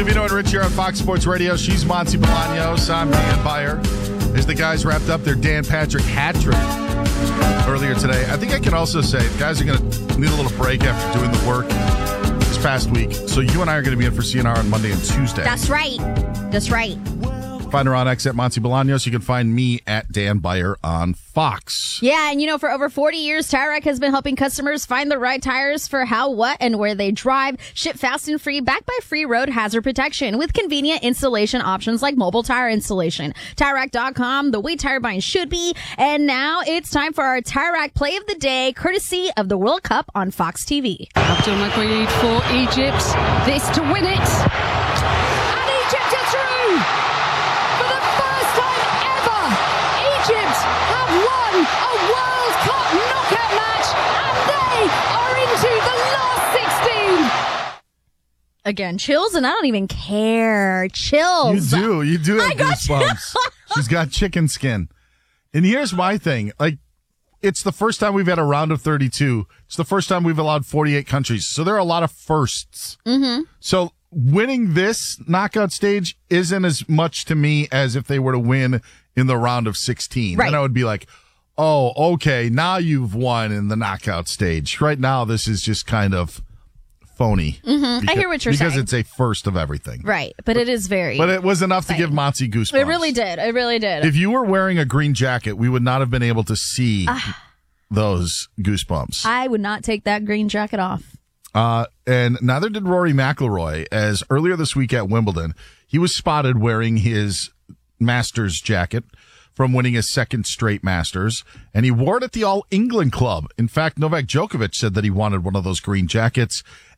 Covino and Rich here on Fox Sports Radio. She's Monty Bolaños. I'm Dan Byer. As the guys wrapped up their Dan Patrick hat trick earlier today, I think I can also say the guys are going to need a little break after doing the work this past week. So you and I are going to be in for CNR on Monday and Tuesday. That's right. That's right. Find her on X at Monty Bolaños. You can find me at Dan Byer on Fox. Yeah, and for over 40 years, Tire Rack has been helping customers find the right tires for how, what, and where they drive. Ship fast and free, backed by free road hazard protection with convenient installation options like mobile tire installation. TireRack.com, the way tire buying should be. And now it's time for our Tire Rack Play of the Day, courtesy of the World Cup on Fox TV. Abdul Maguid for Egypt. This to win it. And Egypt are through! Egypt have won a World Cup knockout match, and they are into the last 16. Again, chills, and I don't even care. Chills. You do have goosebumps. She's got chicken skin. And here's my thing. It's the first time we've had a round of 32. It's the first time we've allowed 48 countries. So there are a lot of firsts. Mm-hmm. So winning this knockout stage isn't as much to me as if they were to win in the round of 16. Right. Then I would be like, oh, okay, now you've won in the knockout stage. Right now, this is just kind of phony. Mm-hmm. I hear what you're saying. Because it's a first of everything. Right, but it is very... But it was enough to give Monty goosebumps. It really did. It really did. If you were wearing a green jacket, we would not have been able to see those goosebumps. I would not take that green jacket off. And neither did Rory McIlroy, as earlier this week at Wimbledon, he was spotted wearing his Masters jacket from winning his second straight Masters, and he wore it at the All England Club. In fact, Novak Djokovic said that he wanted one of those green jackets,